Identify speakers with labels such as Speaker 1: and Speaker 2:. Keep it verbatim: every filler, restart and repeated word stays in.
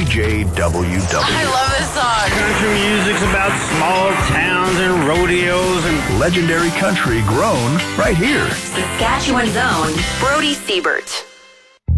Speaker 1: J W W.
Speaker 2: I love this song.
Speaker 3: Country music's about small towns and rodeos and
Speaker 1: legendary country grown right here.
Speaker 2: Saskatchewan's own Brody Siebert.